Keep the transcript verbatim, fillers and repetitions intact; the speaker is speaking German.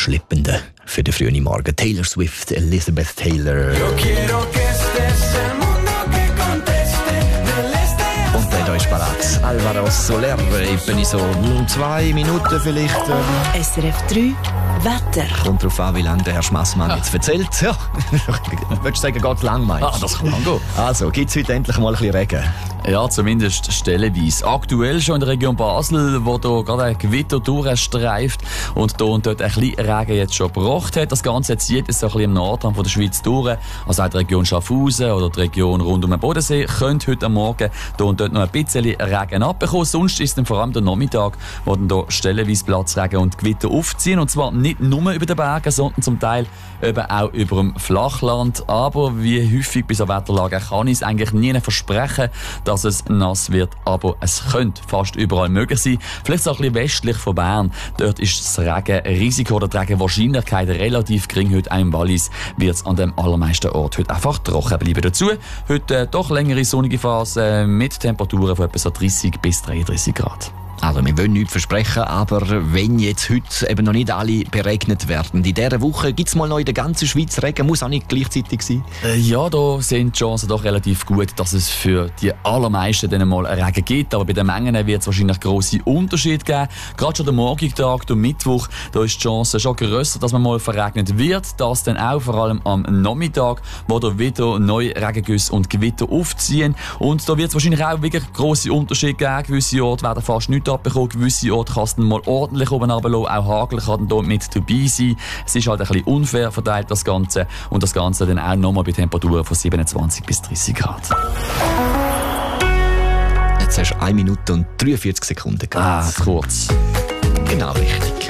schleppenden für den frühen Morgen. Taylor Swift, Elizabeth Taylor. Und dann ist parat. Alvaro Soler, etwa in so zwei Minuten vielleicht. Ähm. S R F drei Wetter. Kommt darauf an, wie lange der Herr Schmassmann ja. jetzt erzählt. Ja, würdest du sagen, geht lang, meinst du? Ah, das kann gehen. Also, gibt es heute endlich mal ein bisschen Regen? Ja, zumindest stellenweise. Aktuell schon in der Region Basel, wo da gerade ein Gewitter durchstreift und da und dort ein bisschen Regen jetzt schon gebracht hat. Das Ganze zieht jetzt so ein bisschen im Nordrand von der Schweiz durch. Also auch die Region Schaffhausen oder die Region rund um den Bodensee könnte heute Morgen da und dort noch ein bisschen Regen abbekommen. Sonst ist dann vor allem der Nachmittag, wo dann da stellenweise Platzregen und Gewitter aufziehen. Und zwar nicht nur über den Bergen, sondern zum Teil eben auch über dem Flachland. Aber wie häufig bei so Wetterlagen kann ich es eigentlich nie versprechen, dass es nass wird, aber es könnte fast überall möglich sein. Vielleicht auch ein bisschen westlich von Bern. Dort ist das Regenrisiko oder die Regenwahrscheinlichkeit relativ gering. Heute auch im Wallis wird es an dem allermeisten Ort heute einfach trocken bleiben. Dazu heute äh, doch längere sonnige Phase mit Temperaturen von etwa so dreissig bis dreiunddreißig Grad. Also, wir wollen nichts versprechen, aber wenn jetzt heute eben noch nicht alle beregnet werden, in dieser Woche gibt es mal noch in der ganzen Schweiz Regen, muss auch nicht gleichzeitig sein? Äh, ja, da sind die Chancen doch relativ gut, dass es für die allermeisten dann mal Regen gibt, aber bei den Mengen wird es wahrscheinlich grosse Unterschiede geben. Gerade schon der morgige Tag, der Mittwoch, da ist die Chance schon grösser, dass man mal verregnet wird. Das dann auch vor allem am Nachmittag, wo da wieder neue Regengüsse und Gewitter aufziehen. Und da wird es wahrscheinlich auch wirklich grosse Unterschiede geben. Gewisse Orte werden fast nichts abbekommen, gewisse Orte kann es dann mal ordentlich oben runterlassen, auch Hagel kann dann dort mit dabei sein. Es ist halt ein bisschen unfair verteilt, das Ganze. Und das Ganze dann auch nochmal bei Temperaturen von siebenundzwanzig bis dreißig Grad. Jetzt hast du eine Minute und dreiundvierzig Sekunden gehabt. Ah, kurz. Genau richtig.